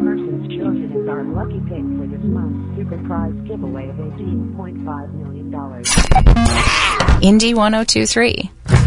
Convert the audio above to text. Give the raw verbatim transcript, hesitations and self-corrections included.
persons chosen as our lucky pick for this month's super prize giveaway of eighteen point five million dollars. Indy one oh two three.